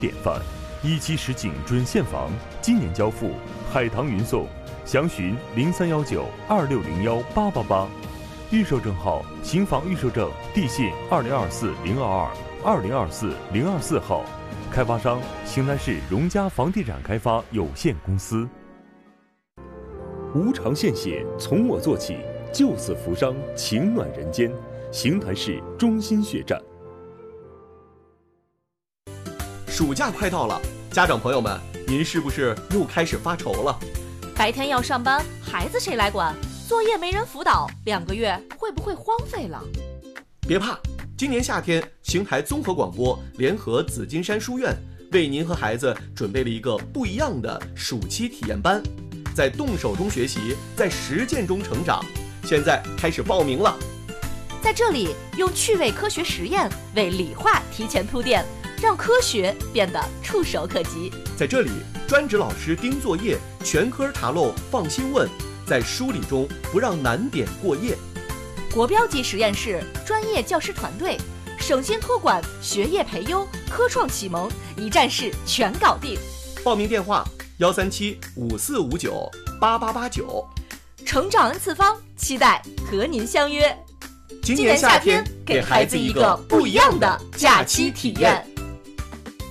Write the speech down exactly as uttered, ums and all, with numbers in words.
典范。一期实景准现房，今年交付，海棠云送。详询零三幺九二六零幺八八八。预售证号：新房预售证，地信二零二四零二二二零二四零二四号。开发商：邢台市荣家房地产开发有限公司。无偿献血，从我做起，救死扶伤，情暖人间。邢台市中心血站。 暑假快到了，家长朋友们，您是不是又开始发愁了？ 白天要上班，孩子谁来管？作业没人辅导，两个月会不会荒废了？ 别怕，今年夏天，邢台综合广播联合紫金山书院为您和孩子准备了一个不一样的暑期体验班，在动手中学习，在实践中成长。现在开始报名了。 在这里，用趣味科学实验为理化提前铺垫，让科学变得触手可及。 在这里，专职老师盯作业，全科查漏放心问，在梳理中不让难点过夜。 国标级实验室，专业教师团队，省心托管，学业培优，科创启蒙，一站式全搞定。 报名电话：幺三七五四五九八八八九。 成长 N 次方，期待和您相约。 今年夏天，给孩子一个不一样的假期体验。